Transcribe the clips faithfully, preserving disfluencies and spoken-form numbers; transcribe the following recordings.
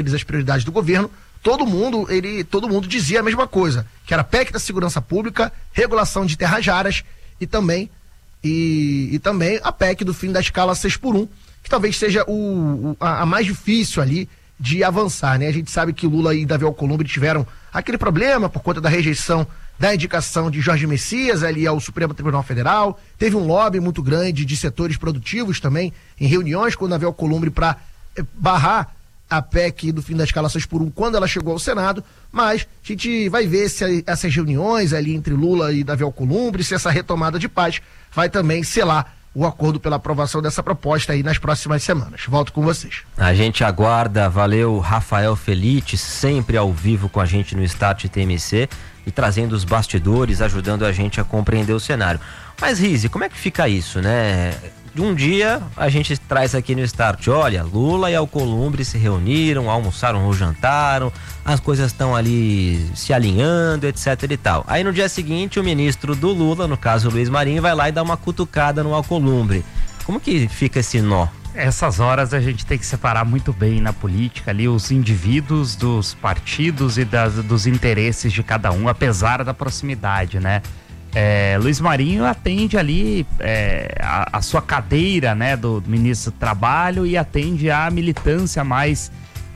as prioridades do governo, todo mundo, ele, todo mundo dizia a mesma coisa, que era P E C da segurança pública, regulação de terras raras e também, e, e também a P E C do fim da escala seis por um, que talvez seja o, o, a, a mais difícil ali de avançar, né? A gente sabe que Lula e Davi Alcolumbre tiveram aquele problema por conta da rejeição da indicação de Jorge Messias ali ao Supremo Tribunal Federal, teve um lobby muito grande de setores produtivos também, em reuniões com o Davi Alcolumbre para eh, barrar a P E C do fim da escala seis por um quando ela chegou ao Senado, mas a gente vai ver se essas reuniões ali entre Lula e Davi Alcolumbre, se essa retomada de paz vai também selar o acordo pela aprovação dessa proposta aí nas próximas semanas. Volto com vocês. A gente aguarda. Valeu, Rafael Felite, sempre ao vivo com a gente no Start T M C e trazendo os bastidores, ajudando a gente a compreender o cenário. Mas, Rizzi, como é que fica isso, né? De um dia a gente traz aqui no Start, olha, Lula e Alcolumbre se reuniram, almoçaram ou jantaram, as coisas estão ali se alinhando, etc e tal. Aí no dia seguinte o ministro do Lula, no caso Luiz Marinho, vai lá e dá uma cutucada no Alcolumbre. Como que fica esse nó? Essas horas a gente tem que separar muito bem na política ali os indivíduos dos partidos e das, dos interesses de cada um, apesar da proximidade, né? É, Luiz Marinho atende ali é, a, a sua cadeira, né, do ministro do Trabalho e atende à militância mais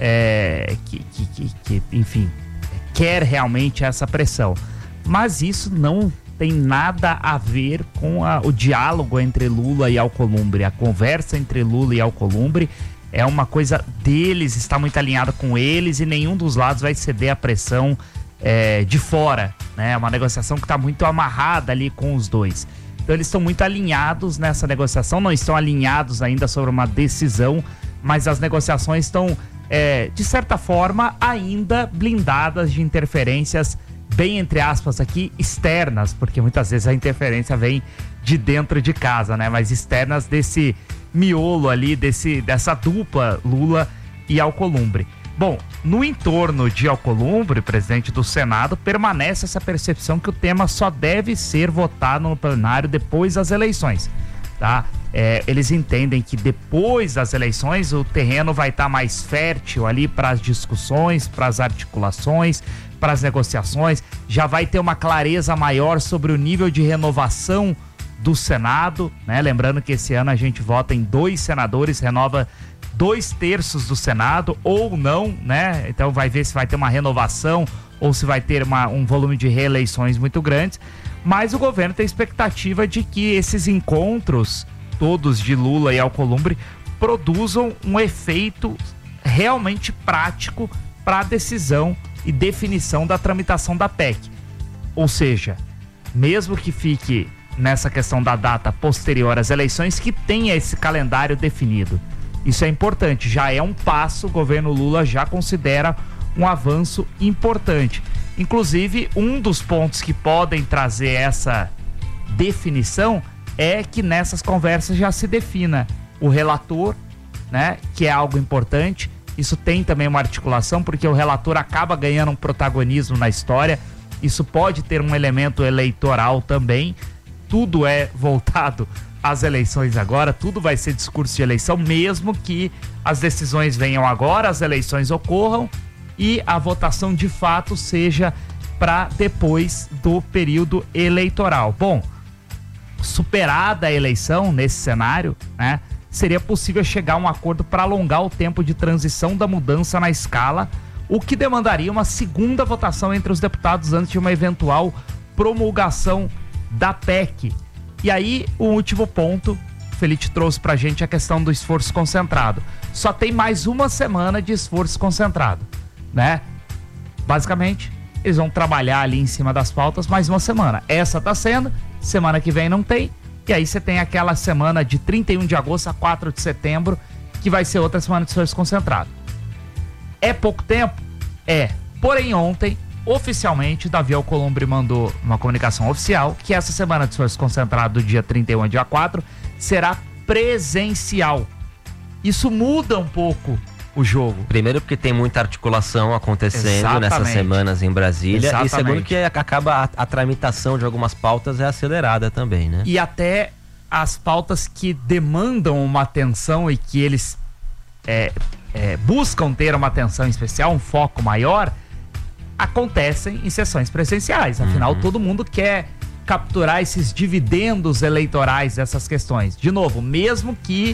é, que, que, que, que, enfim, quer realmente essa pressão. Mas isso não tem nada a ver com a, o diálogo entre Lula e Alcolumbre. A conversa entre Lula e Alcolumbre é uma coisa deles, está muito alinhada com eles e nenhum dos lados vai ceder à pressão É, de fora, né? É uma negociação que está muito amarrada ali com os dois. Então eles estão muito alinhados nessa negociação, não estão alinhados ainda sobre uma decisão, mas as negociações estão, é, de certa forma, ainda blindadas de interferências, bem entre aspas aqui, externas, porque muitas vezes a interferência vem de dentro de casa, né? Mas externas desse miolo ali, desse, dessa dupla Lula e Alcolumbre. Bom, no entorno de Alcolumbre, presidente do Senado, permanece essa percepção que o tema só deve ser votado no plenário depois das eleições, tá? É, eles entendem que depois das eleições o terreno vai estar mais fértil ali para as discussões, para as articulações, para as negociações, já vai ter uma clareza maior sobre o nível de renovação do Senado, né? Lembrando que esse ano a gente vota em dois senadores, renova dois terços do Senado ou não, né? Então vai ver se vai ter uma renovação ou se vai ter uma, um volume de reeleições muito grandes. Mas o governo tem expectativa de que esses encontros, todos de Lula e Alcolumbre, produzam um efeito realmente prático para a decisão e definição da tramitação da P E C. Ou seja, mesmo que fique nessa questão da data posterior às eleições, que tenha esse calendário definido. Isso é importante, já é um passo, o governo Lula já considera um avanço importante. Inclusive, um dos pontos que podem trazer essa definição é que nessas conversas já se defina o relator, né, que é algo importante. Isso tem também uma articulação, porque o relator acaba ganhando um protagonismo na história. Isso pode ter um elemento eleitoral também. Tudo é voltado às eleições agora, tudo vai ser discurso de eleição, mesmo que as decisões venham agora, as eleições ocorram e a votação de fato seja para depois do período eleitoral. Bom, superada a eleição nesse cenário, né, seria possível chegar a um acordo para alongar o tempo de transição da mudança na escala, o que demandaria uma segunda votação entre os deputados antes de uma eventual promulgação da P E C. E aí, o último ponto, o Felite trouxe pra gente a questão do esforço concentrado. Só tem mais uma semana de esforço concentrado, né? Basicamente, eles vão trabalhar ali em cima das pautas mais uma semana. Essa tá sendo, semana que vem não tem, e aí você tem aquela semana de trinta e um de agosto a quatro de setembro, que vai ser outra semana de esforço concentrado. É pouco tempo? É. Porém, ontem, oficialmente, Davi Alcolumbre mandou uma comunicação oficial que essa semana de esforço concentrado do dia trinta e um ao dia quatro será presencial. Isso muda um pouco o jogo. Primeiro porque tem muita articulação acontecendo Exatamente. nessas semanas em Brasília. Exatamente. E segundo que acaba a, a tramitação de algumas pautas é acelerada também, né? E até as pautas que demandam uma atenção e que eles é, é, buscam ter uma atenção especial, um foco maior, acontecem em sessões presenciais. Afinal, uhum. todo mundo quer capturar esses dividendos eleitorais dessas questões. De novo, mesmo que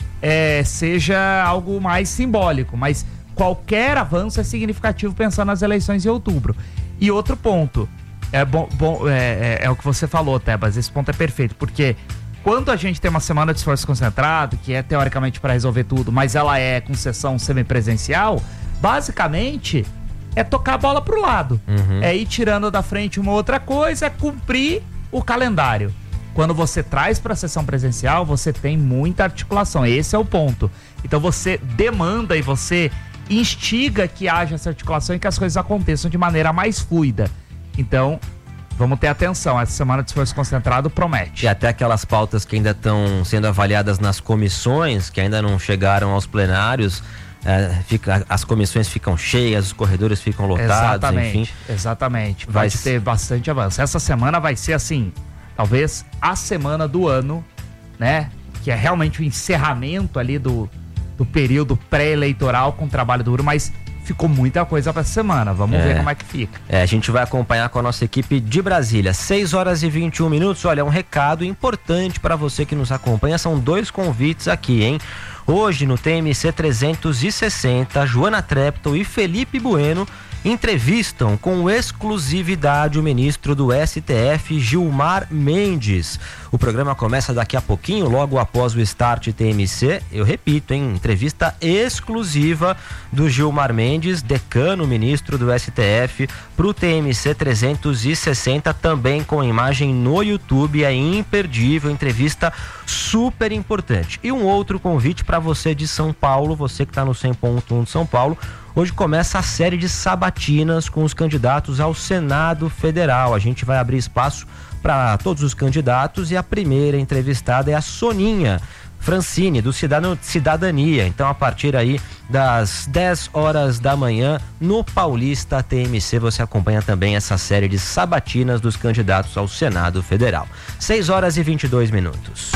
é, seja algo mais simbólico, mas qualquer avanço é significativo pensando nas eleições em outubro. E outro ponto, é, bom, bom, é, é, é o que você falou, Tebas, esse ponto é perfeito, porque quando a gente tem uma semana de esforço concentrado, que é teoricamente para resolver tudo, mas ela é com sessão semipresencial, basicamente é tocar a bola pro lado. Uhum. É ir tirando da frente uma outra coisa, é cumprir o calendário. Quando você traz para a sessão presencial, você tem muita articulação. Esse é o ponto. Então você demanda e você instiga que haja essa articulação e que as coisas aconteçam de maneira mais fluida. Então, vamos ter atenção. Essa semana de esforço concentrado promete. E até aquelas pautas que ainda estão sendo avaliadas nas comissões, que ainda não chegaram aos plenários, é, fica, as comissões ficam cheias, os corredores ficam lotados, exatamente, enfim. Exatamente. Vai Vai ter bastante avanço. Essa semana vai ser assim, talvez a semana do ano, né? Que é realmente o encerramento ali do, do período pré-eleitoral com trabalho duro, mas ficou muita coisa para essa semana. Vamos é. ver como é que fica. É, a gente vai acompanhar com a nossa equipe de Brasília. seis horas e vinte e um minutos. Olha, um recado importante para você que nos acompanha. São dois convites aqui, hein? Hoje no T M C trezentos e sessenta, Joana Treptow e Felipe Bueno entrevistam com exclusividade o ministro do S T F, Gilmar Mendes. O programa começa daqui a pouquinho, logo após o Start T M C. Eu repito, hein? Entrevista exclusiva do Gilmar Mendes, decano ministro do S T F, para o T M C trezentos e sessenta, também com imagem no YouTube. É imperdível, entrevista super importante. E um outro convite para você de São Paulo, você que está no cem ponto um de São Paulo. Hoje começa a série de sabatinas com os candidatos ao Senado Federal. A gente vai abrir espaço para todos os candidatos e a primeira entrevistada é a Soninha Francini, do Cidadania. Então, a partir aí das dez horas da manhã, no Paulista T M C, você acompanha também essa série de sabatinas dos candidatos ao Senado Federal. seis horas e vinte e dois minutos.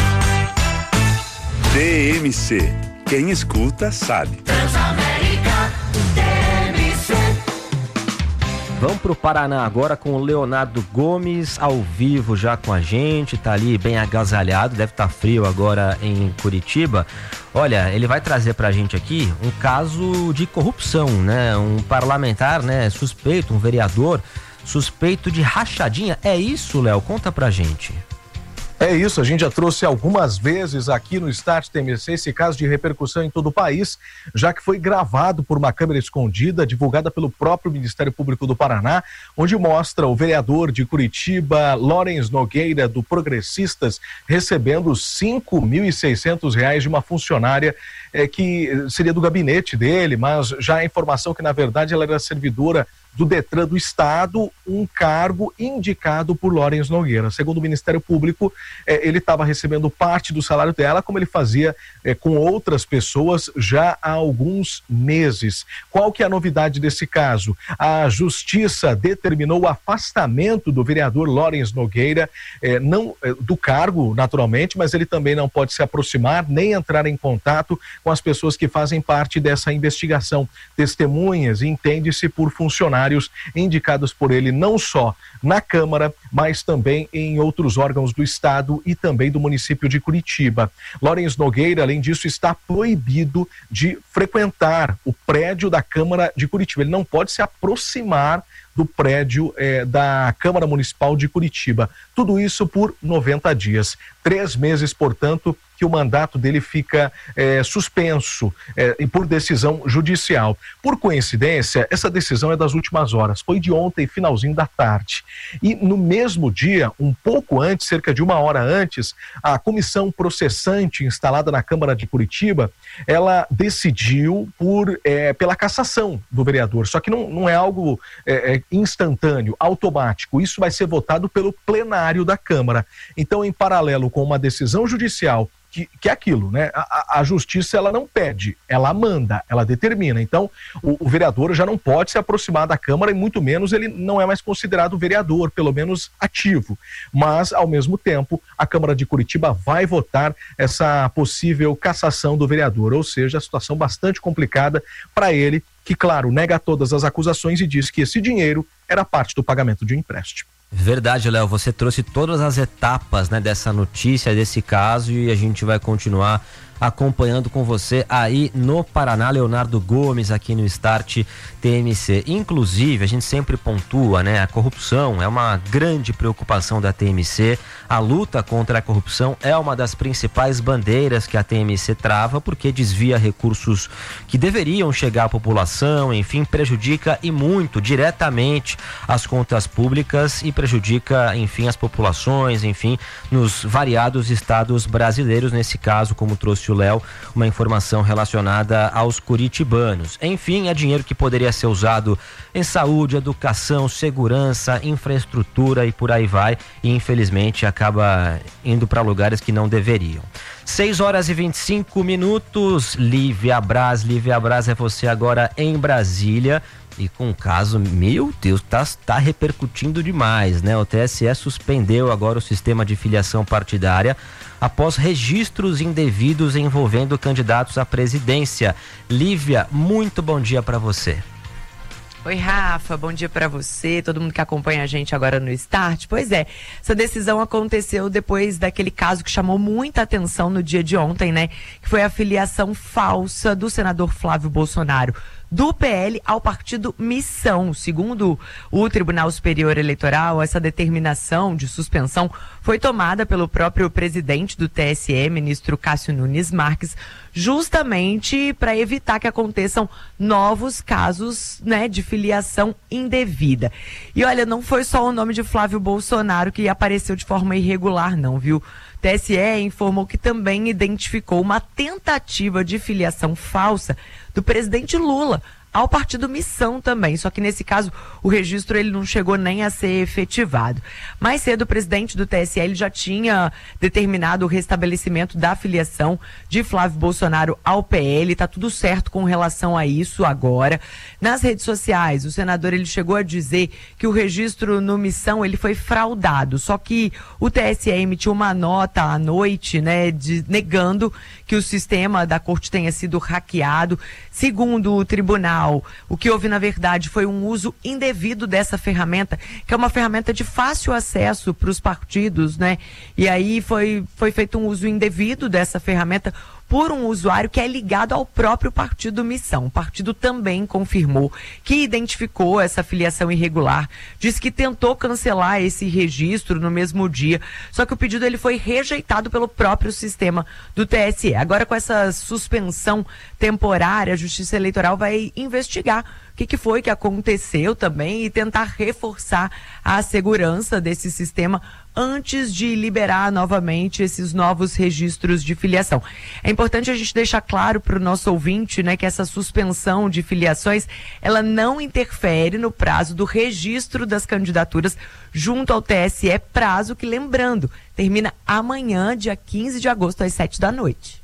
T M C. Quem escuta sabe. Vamos pro Paraná agora com o Leonardo Gomes, ao vivo já com a gente, tá ali bem agasalhado, deve estar frio agora em Curitiba. Olha, ele vai trazer pra gente aqui um caso de corrupção, né? Um parlamentar, né, suspeito, um vereador suspeito de rachadinha. É isso, Léo? Conta pra gente. É isso, a gente já trouxe algumas vezes aqui no Start T M C esse caso de repercussão em todo o país, já que foi gravado por uma câmera escondida, divulgada pelo próprio Ministério Público do Paraná, onde mostra o vereador de Curitiba, Lawrence Nogueira, do Progressistas, recebendo cinco mil e seiscentos reais de uma funcionária é, que seria do gabinete dele, mas já a informação que, na verdade, ela era servidora do Detran do Estado, um cargo indicado por Lawrence Nogueira. Segundo o Ministério Público, eh, ele estava recebendo parte do salário dela, como ele fazia eh, com outras pessoas já há alguns meses. Qual que é a novidade desse caso? A Justiça determinou o afastamento do vereador Lawrence Nogueira, eh, não, eh, do cargo, naturalmente, mas ele também não pode se aproximar nem entrar em contato com as pessoas que fazem parte dessa investigação. Testemunhas, entende-se por funcionários indicados por ele não só na Câmara, mas também em outros órgãos do Estado e também do município de Curitiba. Lawrence Nogueira, além disso, está proibido de frequentar o prédio da Câmara de Curitiba. Ele não pode se aproximar do prédio eh, da Câmara Municipal de Curitiba. Tudo isso por noventa dias. Três meses, portanto, que o mandato dele fica eh, suspenso eh, e por decisão judicial. Por coincidência, essa decisão é das últimas horas, foi de ontem, finalzinho da tarde. E no mesmo dia, um pouco antes, cerca de uma hora antes, a comissão processante instalada na Câmara de Curitiba, ela decidiu por, eh, pela cassação do vereador. Só que não, não é algo eh, instantâneo, automático. Isso vai ser votado pelo plenário da Câmara. Então, em paralelo com uma decisão judicial Que, que é aquilo, né? A, a justiça, ela não pede, ela manda, ela determina. Então, o, o vereador já não pode se aproximar da Câmara e muito menos ele não é mais considerado vereador, pelo menos ativo. Mas, ao mesmo tempo, a Câmara de Curitiba vai votar essa possível cassação do vereador, ou seja, a situação bastante complicada para ele, que, claro, nega todas as acusações e diz que esse dinheiro era parte do pagamento de um empréstimo. Verdade, Léo, você trouxe todas as etapas, né, dessa notícia, desse caso, e a gente vai continuar acompanhando com você aí no Paraná. Leonardo Gomes aqui no Start T M C. Inclusive, a gente sempre pontua, né? A corrupção é uma grande preocupação da T M C. A luta contra a corrupção é uma das principais bandeiras que a T M C trava, porque desvia recursos que deveriam chegar à população, enfim, prejudica e muito diretamente as contas públicas e prejudica, enfim, as populações, enfim, nos variados estados brasileiros. Nesse caso, como trouxe o Léo, uma informação relacionada aos curitibanos. Enfim, é dinheiro que poderia ser usado em saúde, educação, segurança, infraestrutura e por aí vai, e infelizmente acaba indo para lugares que não deveriam. seis horas e vinte e cinco minutos, Lívia Braz, Lívia Braz, é você agora em Brasília. E com o caso, meu Deus, tá, tá repercutindo demais, né? O T S E suspendeu agora o sistema de filiação partidária após registros indevidos envolvendo candidatos à presidência. Lívia, muito bom dia para você. Oi, Rafa, bom dia para você, todo mundo que acompanha a gente agora no Start. Pois é, essa decisão aconteceu depois daquele caso que chamou muita atenção no dia de ontem, né? Que foi a filiação falsa do senador Flávio Bolsonaro do P L ao partido Missão. Segundo o Tribunal Superior Eleitoral, essa determinação de suspensão foi tomada pelo próprio presidente do T S E, ministro Cássio Nunes Marques, justamente para evitar que aconteçam novos casos, né, de filiação indevida. E olha, não foi só o nome de Flávio Bolsonaro que apareceu de forma irregular, não, viu? O T S E informou que também identificou uma tentativa de filiação falsa do presidente Lula ao partido Missão também, só que nesse caso o registro ele não chegou nem a ser efetivado. Mais cedo o presidente do T S E ele já tinha determinado o restabelecimento da filiação de Flávio Bolsonaro ao P L, tá tudo certo com relação a isso agora. Nas redes sociais, o senador ele chegou a dizer que o registro no Missão ele foi fraudado, só que o T S E emitiu uma nota à noite, né, de, negando que o sistema da corte tenha sido hackeado. Segundo o tribunal, o que houve na verdade foi um uso indevido dessa ferramenta, que é uma ferramenta de fácil acesso para os partidos, né? E aí foi, foi feito um uso indevido dessa ferramenta por um usuário que é ligado ao próprio partido Missão. O partido também confirmou que identificou essa filiação irregular, diz que tentou cancelar esse registro no mesmo dia, só que o pedido ele foi rejeitado pelo próprio sistema do T S E. Agora, com essa suspensão temporária, a Justiça Eleitoral vai investigar o que, que foi que aconteceu também e tentar reforçar a segurança desse sistema antes de liberar novamente esses novos registros de filiação. É importante a gente deixar claro para o nosso ouvinte, né, que essa suspensão de filiações, ela não interfere no prazo do registro das candidaturas junto ao T S E, prazo que, lembrando, termina amanhã, dia quinze de agosto, às sete da noite.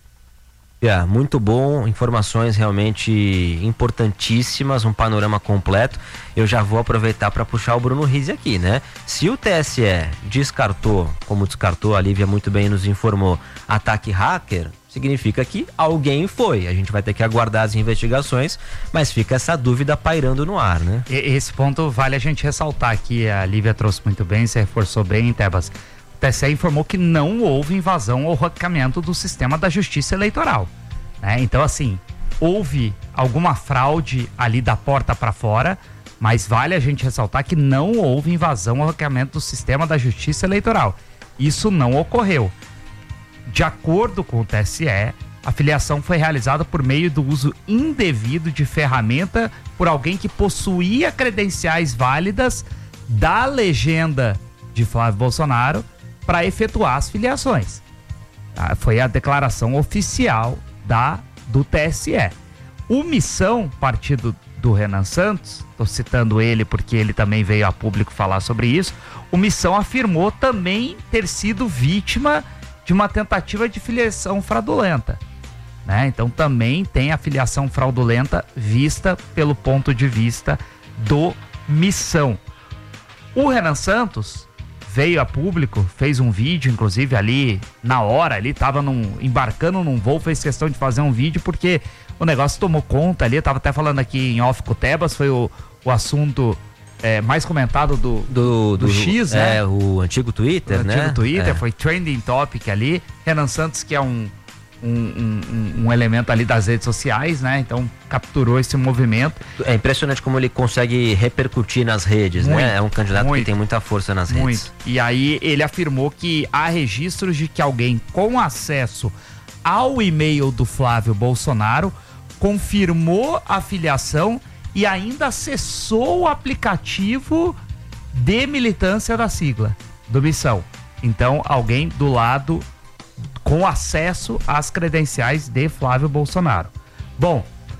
Yeah, muito bom, informações realmente importantíssimas, um panorama completo. Eu já vou aproveitar para puxar o Bruno Rizzi aqui, né? Se o T S E descartou, como descartou, a Lívia muito bem nos informou, ataque hacker, significa que alguém foi. A gente vai ter que aguardar as investigações, mas fica essa dúvida pairando no ar, né? Esse ponto vale a gente ressaltar aqui, a Lívia trouxe muito bem, você reforçou bem, Tebas. O T S E informou que não houve invasão ou hackeamento do sistema da Justiça Eleitoral, né? Então, assim, houve alguma fraude ali da porta para fora, mas vale a gente ressaltar que não houve invasão ou hackeamento do sistema da Justiça Eleitoral. Isso não ocorreu. De acordo com o T S E, a filiação foi realizada por meio do uso indevido de ferramenta por alguém que possuía credenciais válidas da legenda de Flávio Bolsonaro para efetuar as filiações. Ah, foi a declaração oficial da, do T S E. O Missão, partido do Renan Santos, estou citando ele porque ele também veio a público falar sobre isso, o Missão afirmou também ter sido vítima de uma tentativa de filiação fraudulenta, né? Então também tem a filiação fraudulenta vista pelo ponto de vista do Missão. O Renan Santos veio a público, fez um vídeo, inclusive ali na hora, ali tava num, embarcando num voo, fez questão de fazer um vídeo porque o negócio tomou conta ali. Eu tava até falando aqui em off com o Tebas, foi o, o assunto é, mais comentado do, Do, do, do X, né? É, o antigo Twitter, o né? antigo Twitter, É. foi trending topic ali. Renan Santos, que é um, um, um, um elemento ali das redes sociais, né? Então capturou esse movimento. É impressionante como ele consegue repercutir nas redes, Muito, né? É um candidato muito, que tem muita força nas Muito. redes. E aí ele afirmou que há registros de que alguém com acesso ao e-mail do Flávio Bolsonaro confirmou a filiação e ainda acessou o aplicativo de militância da sigla, do Missão. Então, alguém do lado com acesso às credenciais de Flávio Bolsonaro. Bom,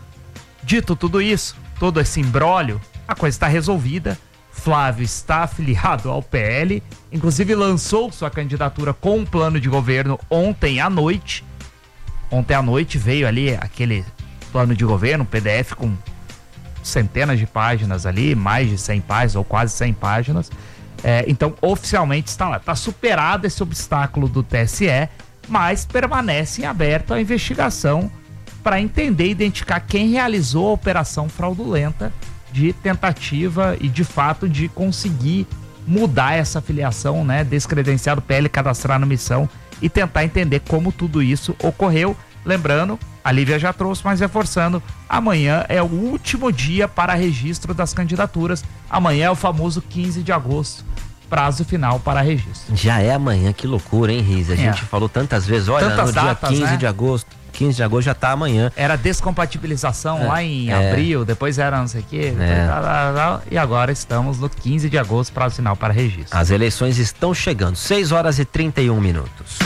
dito tudo isso, todo esse imbróglio, a coisa está resolvida. Flávio está afiliado ao P L, inclusive lançou sua candidatura com um plano de governo ontem à noite. Ontem à noite veio ali aquele plano de governo, um P D F com centenas de páginas ali, mais de cem páginas ou quase cem páginas. É, então, oficialmente está lá. Está superado esse obstáculo do T S E, mas permanece em aberto a investigação para entender e identificar quem realizou a operação fraudulenta de tentativa e, de fato, de conseguir mudar essa filiação, né? Descredenciar o P L, cadastrar na Missão e tentar entender como tudo isso ocorreu. Lembrando, a Lívia já trouxe, mas reforçando, amanhã é o último dia para registro das candidaturas. Amanhã é o famoso quinze de agosto, prazo final para registro. Já é amanhã, que loucura, hein, Riz? A É. gente falou tantas vezes, olha, Tantas no dia datas, quinze né? de agosto, quinze de agosto já tá amanhã. Era descompatibilização É, lá em é. abril, depois era não sei o quê, É. tal, tal, tal, e agora estamos no quinze de agosto, prazo final para registro. As eleições estão chegando, seis horas e trinta e um minutos.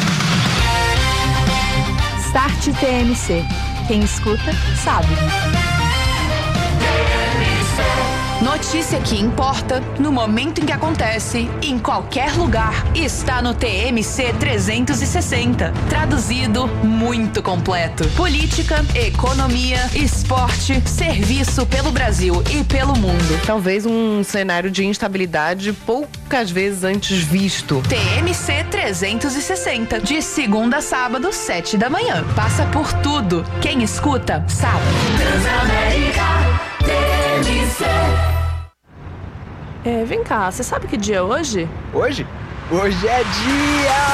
Start T M C. Quem escuta, sabe. Notícia que importa, no momento em que acontece, em qualquer lugar, está no T M C trezentos e sessenta. Traduzido, muito completo. Política, economia, esporte, serviço pelo Brasil e pelo mundo. Talvez um cenário de instabilidade poucas vezes antes visto. T M C trezentos e sessenta, de segunda a sábado, sete da manhã. Passa por tudo. Quem escuta, sabe. Transamérica, T M C. É, vem cá, você sabe que dia é hoje? Hoje? Hoje é dia...